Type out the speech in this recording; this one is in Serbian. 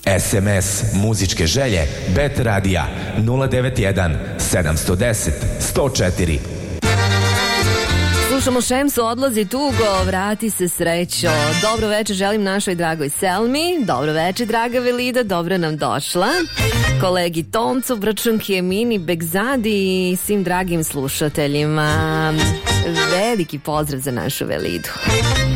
SMS muzičke želje Bet Radija 091 710 104. Slušamo Šemsu, odlazi tugo, vrati se srećo. Dobro večer želim našoj dragoj Selmi. Dobro večer, draga Velida, dobro nam došla. Kolegi Toncu, bračunki Emini, Begzadi i svim dragim slušateljima. Veliki pozdrav za našu Velidu.